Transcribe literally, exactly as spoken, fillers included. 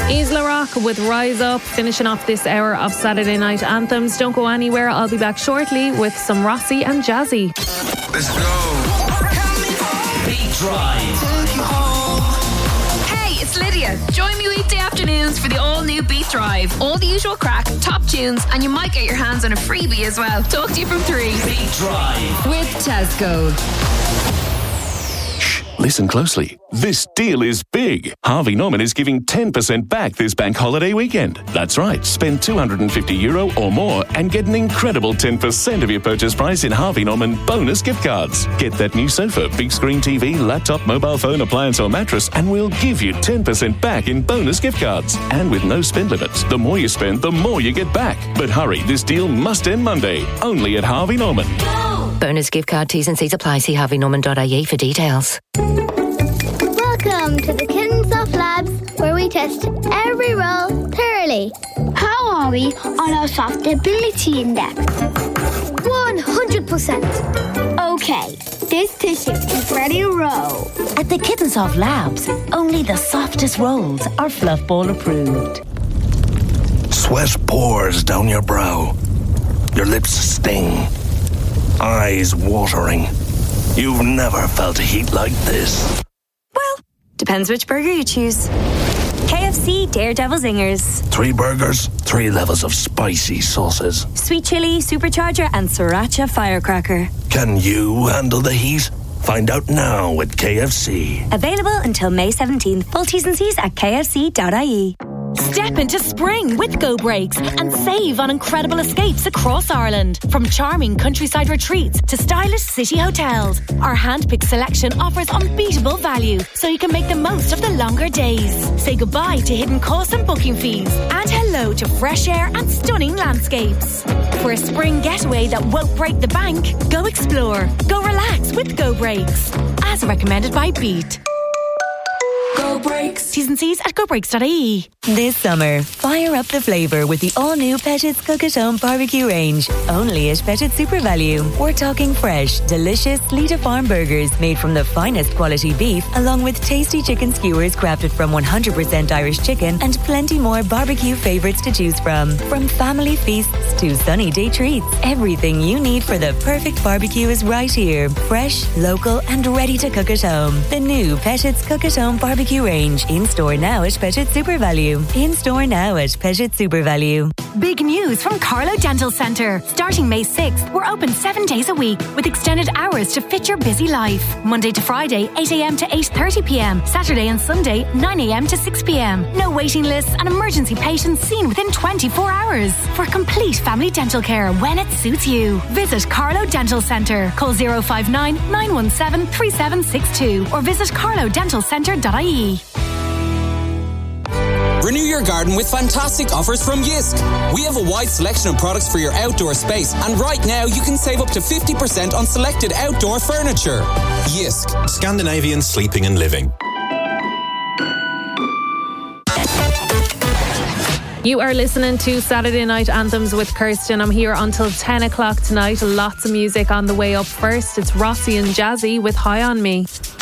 Isla Rock with Rise Up, finishing off this hour of Saturday Night Anthems. Don't go anywhere. I'll be back shortly with some Rossi and Jazzy. Let's go. Beat Drive. Hey, it's Lydia. Join me weekday afternoons for the all-new Beat Drive. All the usual crack, top tunes, and you might get your hands on a freebie as well. Talk to you from three. Beat Drive. With Tesco. Listen closely. This deal is big. Harvey Norman is giving ten percent back this bank holiday weekend. That's right. Spend two hundred fifty euro or more and get an incredible ten percent of your purchase price in Harvey Norman bonus gift cards. Get that new sofa, big screen T V, laptop, mobile phone, appliance or mattress, and we'll give you ten percent back in bonus gift cards. And with no spend limits. The more you spend, the more you get back. But hurry, this deal must end Monday. Only at Harvey Norman. Go! Bonus gift card T's and C's apply. See harvey norman dot I E for details. Welcome to the Kittens of Labs, where we test every role thoroughly. How are we on our soft ability index? one hundred percent. Okay, this tissue is ready to roll. At the Kittens of Labs, only the softest rolls are Fluff Ball approved. Sweat pours down your brow. Your lips sting. Eyes watering. You've never felt heat like this. Depends which burger you choose. K F C Daredevil Zingers. Three burgers, three levels of spicy sauces. Sweet chili, supercharger, and sriracha firecracker. Can you handle the heat? Find out now at K F C. Available until May seventeenth. Full T's and C's at k f c dot I E. Step into spring with Go Breaks and save on incredible escapes across Ireland. From charming countryside retreats to stylish city hotels, our hand-picked selection offers unbeatable value so you can make the most of the longer days. Say goodbye to hidden costs and booking fees and hello to fresh air and stunning landscapes. For a spring getaway that won't break the bank, go explore, go relax with Go Breaks. As recommended by Beat. Go Breaks. T's and C's at go breaks dot I E. This summer, fire up the flavour with the all-new Pettit's Cook at Home barbecue range. Only at Pettit's Super Value. We're talking fresh, delicious Lita Farm burgers made from the finest quality beef, along with tasty chicken skewers crafted from one hundred percent Irish chicken and plenty more barbecue favourites to choose from. From family feasts to sunny day treats, everything you need for the perfect barbecue is right here. Fresh, local and ready to cook at home. The new Pettit's Cook at Home barbecue range. In store now at Pettit's Super Value. In store now at Pettit's Super Value. Big news from Carlo Dental Centre. Starting May sixth, we're open seven days a week with extended hours to fit your busy life. Monday to Friday, eight a.m. to eight thirty p.m. Saturday and Sunday, nine a.m. to six p.m. No waiting lists and emergency patients seen within twenty-four hours. For complete family dental care when it suits you. Visit Carlo Dental Centre. Call zero five nine, nine one seven, three seven six two or visit carlo dental centre dot I E. Renew your garden with fantastic offers from Jysk. We have a wide selection of products for your outdoor space, and right now you can save up to fifty percent on selected outdoor furniture. Jysk, Scandinavian sleeping and living. You are listening to Saturday Night Anthems with Kirsten. I'm here until ten o'clock tonight. Lots of music on the way up. First, it's Rossi and Jazzy with High on Me.